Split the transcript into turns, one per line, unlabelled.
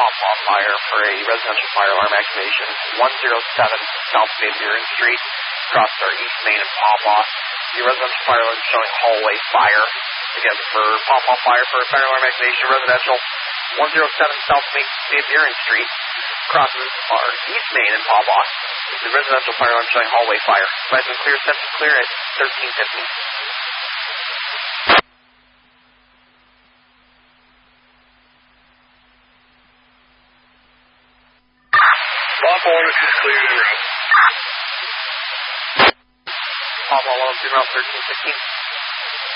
Pawpaw Fire for a residential fire alarm activation. 107 South Van Buren Street, across our East Main and Pawpaw. The residential fire alarm is showing hallway fire. Again, for Pawpaw Fire for a fire alarm activation, residential. 107 South Van Buren Street, crosses our East Main and Pawpaw. The residential fire alarm showing hallway fire. Advise and clear, set to clear at 1350.
Pawpaw 102 clear to route.
Pawpaw 102 route 1315.